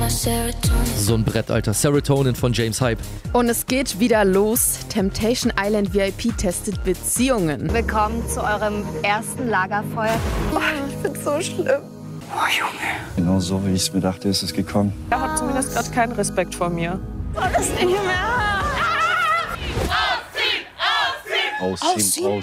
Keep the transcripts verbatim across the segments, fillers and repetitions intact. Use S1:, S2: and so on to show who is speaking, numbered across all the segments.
S1: So ein Brett, Alter. Serotonin von James Hype.
S2: Und es geht wieder los. Temptation Island V I P testet Beziehungen.
S3: Willkommen zu eurem ersten Lagerfeuer.
S2: Oh, ich find's so schlimm.
S4: Oh, Junge. Genau so, wie ich es mir dachte, ist es gekommen.
S5: Er hat zumindest gerade keinen Respekt vor mir.
S2: Oh, das nicht mehr.
S4: Ausziehen, ausziehen.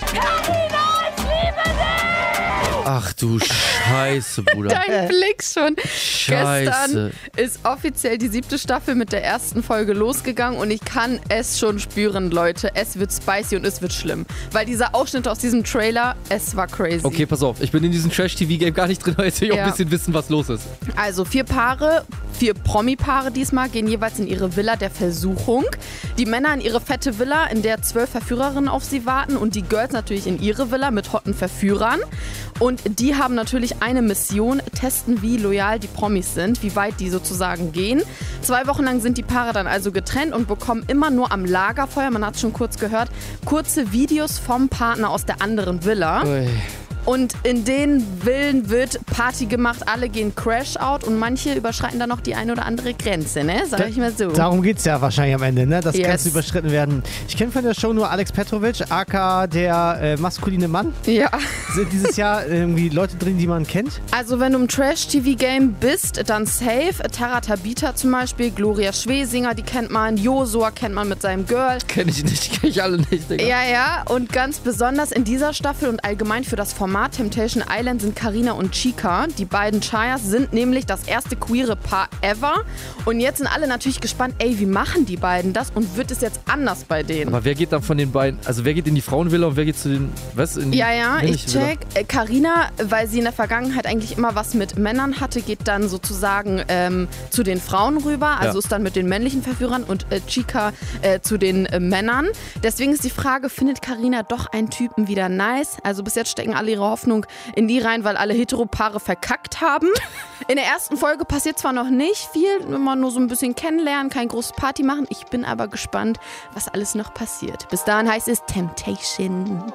S1: Ach du Scheiße, Bruder.
S2: Dein Blick schon.
S1: Scheiße.
S2: Gestern ist offiziell die siebte Staffel mit der ersten Folge losgegangen und ich kann es schon spüren, Leute. Es wird spicy und es wird schlimm. Weil dieser Ausschnitt aus diesem Trailer, es war crazy.
S1: Okay, pass auf. Ich bin in diesem Trash-T V-Game gar nicht drin, weil ich will auch
S2: Ja.
S1: ein bisschen wissen, was los ist.
S2: Also vier Paare, vier Promi-Paare diesmal, gehen jeweils in ihre Villa der Versuchung. Die Männer in ihre fette Villa, in der zwölf Verführerinnen auf sie warten und die Girls natürlich in ihre Villa mit hotten Verführern. Und die haben natürlich eine Mission, testen, wie loyal die Promis sind, wie weit die sozusagen gehen. Zwei Wochen lang sind die Paare dann also getrennt und bekommen immer nur am Lagerfeuer, man hat es schon kurz gehört, kurze Videos vom Partner aus der anderen Villa.
S1: Ui.
S2: Und in den Villen wird Party gemacht, alle gehen Crash-out und manche überschreiten dann noch die eine oder andere Grenze, ne? Sag ich mal so.
S6: Darum geht es ja wahrscheinlich am Ende, ne? Dass
S2: Yes.
S6: Grenzen überschritten werden. Ich kenne von der Show nur Alex Petrovic, aka der äh, maskuline Mann.
S2: Ja.
S6: Sind dieses Jahr irgendwie Leute drin, die man kennt?
S2: Also wenn du im Trash-T V-Game bist, dann safe. Tara Tabita zum Beispiel, Gloria Schwesinger, die kennt man. Josua kennt man mit seinem Girl.
S1: Kenn ich nicht, kenn ich alle nicht, Digga.
S2: Ja, ja. Und ganz besonders in dieser Staffel und allgemein für das Format Temptation Island sind Karina und Chica. Die beiden Chayas sind nämlich das erste queere Paar ever. Und jetzt sind alle natürlich gespannt, ey, wie machen die beiden das? Und wird es jetzt anders bei denen?
S1: Aber wer geht dann von den beiden, also wer geht in die Frauenvilla und wer geht zu den, was? In die
S2: Ja, ja, ich
S1: männlichen Villa?
S2: check. Äh, Carina, weil sie in der Vergangenheit eigentlich immer was mit Männern hatte, geht dann sozusagen ähm, zu den Frauen rüber, also
S1: Ja.
S2: ist dann mit den männlichen Verführern und äh, Chica äh, zu den äh, Männern. Deswegen ist die Frage, findet Carina doch einen Typen wieder nice? Also bis jetzt stecken alle ihre Hoffnung in die rein, weil alle Heteropaare verkackt haben. In der ersten Folge passiert zwar noch nicht viel, immer nur so ein bisschen kennenlernen, kein großes Party machen. Ich bin aber gespannt, was alles noch passiert. Bis dahin heißt es Temptation.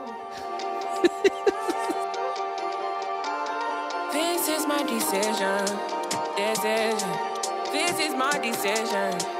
S7: This is my decision, decision. This is my decision.